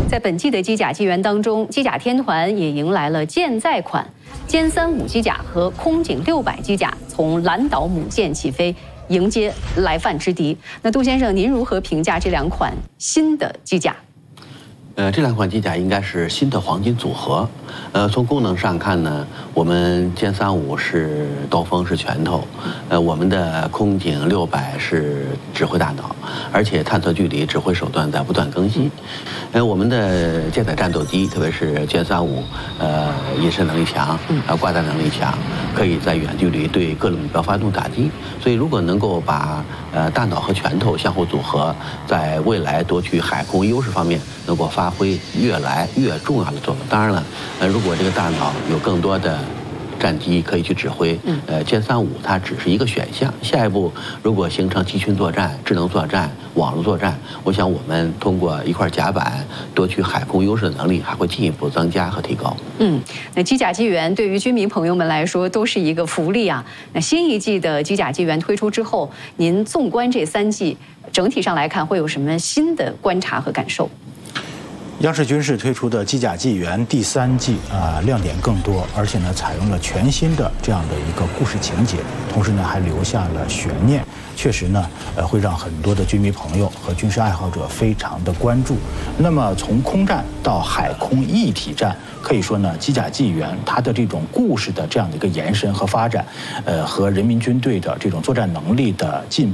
在本季的机甲纪元当中，机甲天团也迎来了舰载款歼35机甲和空警600机甲从蓝岛母舰起飞，迎接来犯之敌。那杜先生，您如何评价这两款新的机甲？ 这两款机甲应该是新的黄金组合。从功能上看呢，我们歼35是刀锋是拳头，我们的空警600是指挥大脑，而且探测距离、指挥手段在不断更新。我们的舰载战斗机，特别是歼35，隐身能力强，挂弹能力强，可以在远距离对各种目标发动打击。所以，如果能够把大脑和拳头相互组合，在未来夺取海空优势方面能够发挥越来越重要的作用。当然了，如果这个大脑有更多的战机可以去指挥，歼35它只是一个选项。下一步如果形成集群作战、智能作战、网络作战，我想我们通过一块甲板夺取海空优势的能力还会进一步增加和提高。 那机甲纪元对于军迷朋友们来说都是一个福利啊。那新一季的机甲纪元推出之后，您纵观这3季，整体上来看会有什么新的观察和感受？ 央视军事推出的机甲纪元第3季亮点更多，而且呢采用了全新的这样的一个故事情节，同时呢还留下了悬念，确实呢会让很多的军迷朋友和军事爱好者非常的关注。那么从空战到海空一体战，可以说呢机甲纪元它的这种故事的这样的一个延伸和发展，和人民军队的这种作战能力的进步